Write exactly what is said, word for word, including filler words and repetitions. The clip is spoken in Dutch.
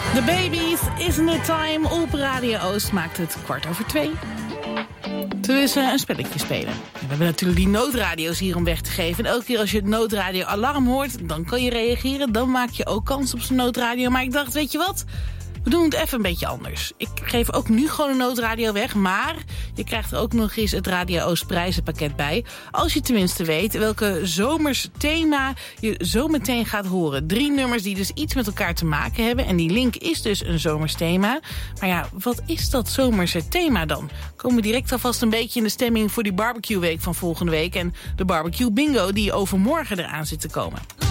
The Babies, Isn't It Time? Op Radio Oost maakt het kwart over twee. Zullen we eens een spelletje spelen? We hebben natuurlijk die noodradio's hier om weg te geven. En elke keer als je het noodradio-alarm hoort, dan kan je reageren. Dan maak je ook kans op zo'n noodradio. Maar ik dacht, weet je wat? We doen het even een beetje anders. Ik geef ook nu gewoon een noodradio weg, maar je krijgt er ook nog eens het Radio Oost prijzenpakket bij. Als je tenminste weet welke zomers thema je zo meteen gaat horen. Drie nummers die dus iets met elkaar te maken hebben. En die link is dus een zomers thema. Maar ja, wat is dat zomerse thema dan? Komen we direct alvast een beetje in de stemming voor die barbecue week van volgende week. En de barbecue bingo die overmorgen eraan zit te komen.